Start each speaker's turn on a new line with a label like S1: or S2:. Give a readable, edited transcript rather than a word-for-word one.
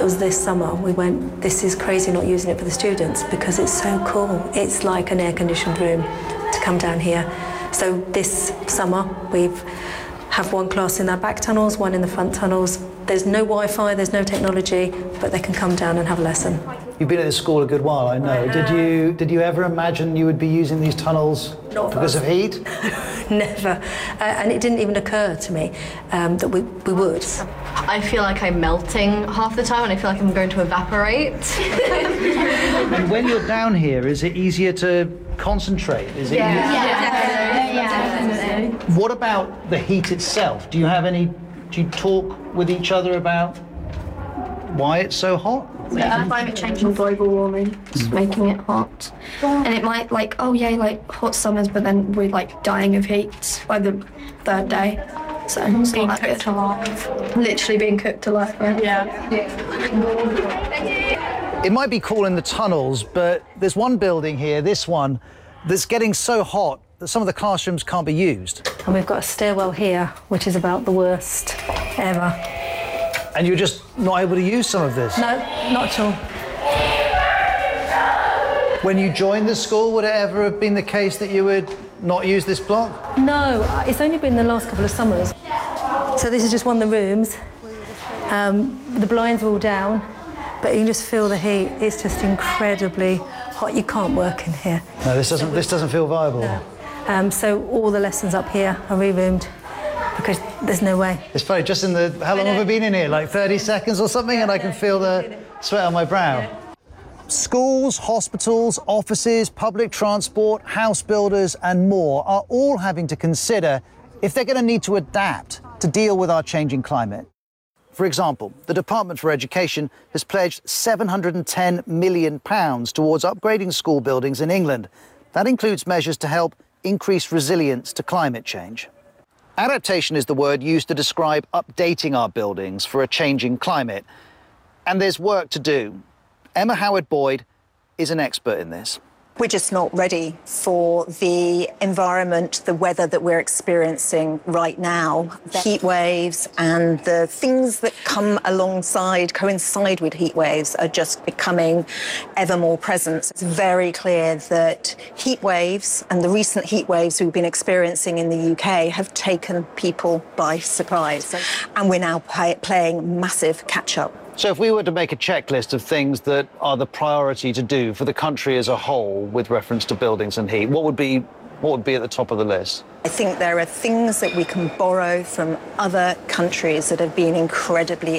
S1: was this summer, we went, this is crazy not using it for the students because it's so cool. It's like an air-conditioned room to come down here. So this summer, we've have one class in our back tunnels, one in the front tunnels. There's no Wi-Fi, there's no technology, but they can come down and have a lesson.
S2: You've been at this school a good while, I know. Did you ever imagine you would be using these tunnels because of heat?
S1: Never. And it didn't even occur to me that we would.
S3: I feel like I'm melting half the time and I feel like I'm going to evaporate.
S2: And when you're down here, is it easier to concentrate? Is it
S3: Definitely.
S2: What about the heat itself? Do you talk with each other about why it's so hot?
S4: Climate change and global warming is making it hot. And it might hot summers, but then we're dying of heat by the third day. So it's
S3: Being
S4: not that
S3: cooked
S4: good.
S3: alive.
S4: Literally being cooked alive, right?
S3: Yeah.
S2: It might be cool in the tunnels, but there's one building here, this one, that's getting so hot that some of the classrooms can't be used.
S1: And we've got a stairwell here, which is about the worst ever.
S2: And you're just not able to use some of this?
S1: No, not at all.
S2: When you joined the school, would it ever have been the case that you would not use this block?
S1: No, it's only been the last couple of summers. So this is just one of the rooms. The blinds are all down, but you can just feel the heat. It's just incredibly hot. You can't work in here.
S2: No, this doesn't feel viable.
S1: No. So all the lessons up here are re-roomed because there's no way.
S2: It's funny, just in the, how long have we been in here? Like 30 seconds or something, and I can feel the sweat on my brow. Schools, hospitals, offices, public transport, house builders and more are all having to consider if they're going to need to adapt to deal with our changing climate. For example, the Department for Education has pledged £710 million towards upgrading school buildings in England. That includes measures to help increase resilience to climate change. Adaptation is the word used to describe updating our buildings for a changing climate. And there's work to do. Emma Howard-Boyd is an expert in this.
S5: We're just not ready for the environment, the weather that we're experiencing right now. The heat waves and the things that come coincide with heat waves are just becoming ever more present. It's very clear that heat waves and the recent heat waves we've been experiencing in the UK have taken people by surprise. And we're now playing massive catch-up.
S2: So if we were to make a checklist of things that are the priority to do for the country as a whole with reference to buildings and heat, what would be at the top of the list?
S5: I think there are things that we can borrow from other countries that have been incredibly